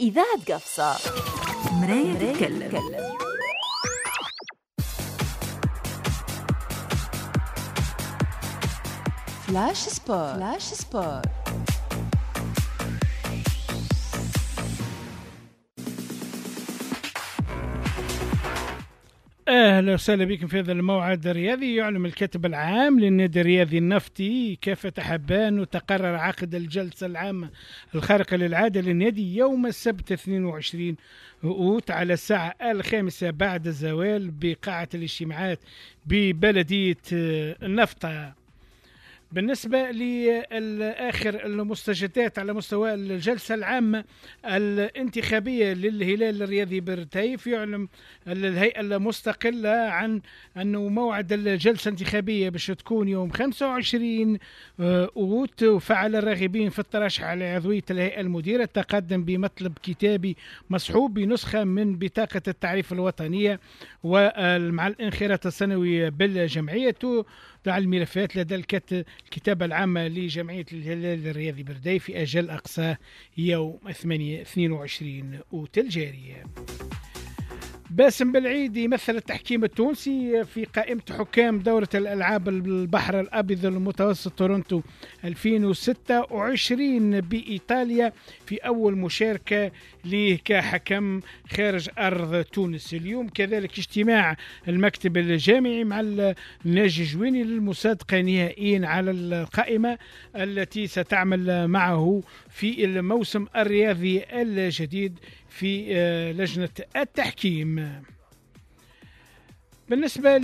إذاعة قفصة، مراية تتكلم. فلاش سبور. أهلا وسهلا بكم في هذا الموعد الرياضي. يعلن الكاتب العام للنادي الرياضي النفطي كافة حبان وتقرر عقد الجلسة العامة الخارقة للعادة للنادي يوم السبت 22 أوت على الساعة 5 بعد الزوال بقاعة الاجتماعات ببلدية النفطة. بالنسبة لآخر المستجدات على مستوى الجلسة العامة الانتخابية للهلال الرياضي برتيف، يعلم الهيئة المستقلة عن أنه موعد الجلسة الانتخابية باش تكون يوم 25 أوت. وفعل الراغبين في الترشح على عضوية الهيئة المديرة التقدم بمطلب كتابي مصحوب بنسخة من بطاقة التعريف الوطنية ومع الانخراط السنوي بالجمعية. تضع الملفات لدى الكتابة العامة لجمعية الهلال الرياضي برداي في أجل أقصى يوم 22 أوت الجارية. باسم بالعيد يمثل التحكيم التونسي في قائمة حكام دورة الألعاب البحر الأبيض المتوسط تورونتو 2026 بإيطاليا في أول مشاركة له كحكم خارج أرض تونس. اليوم كذلك اجتماع المكتب الجامعي مع الناجي جويني للمصادقة نهائيا على القائمة التي ستعمل معه في الموسم الرياضي الجديد في لجنة التحكيم. بالنسبة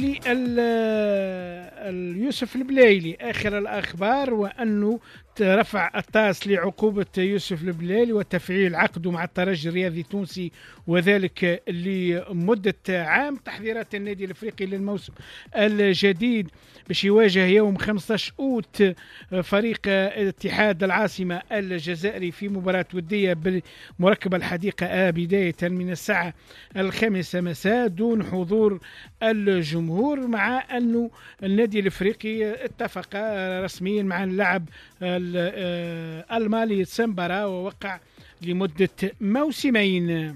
ليوسف البلايلي آخر الأخبار وأنه رفع الطاس لعقوبة يوسف البلايلي وتفعيل عقده مع الترجي الرياضي التونسي وذلك لمدة عام. تحذيرات النادي الأفريقي للموسم الجديد باش يواجه يوم 15 أوت فريق اتحاد العاصمة الجزائري في مباراة ودية بمركب الحديقة بداية من الساعة 5 مساء دون حضور الجمهور، مع أنه النادي الأفريقي اتفق رسميا مع اللاعب المالي سمبرا ووقع لمدة موسمين.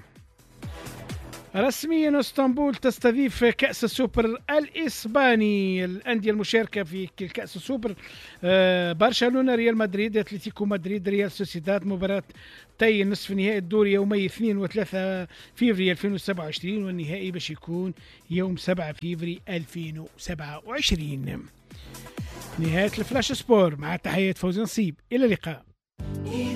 رسميا اسطنبول تستضيف كأس السوبر الإسباني. الأندية المشاركة في كأس السوبر برشلونة، ريال مدريد، أتلتيكو مدريد، ريال سوسيداد. مباراة تي نصف نهائي الدوري يومي 2 و3 فيفري 2027 والنهائي باش يكون يوم 7 فيفري 2027. نهاية الفلاش سبور مع تحيات فوزي نصيب، إلى اللقاء.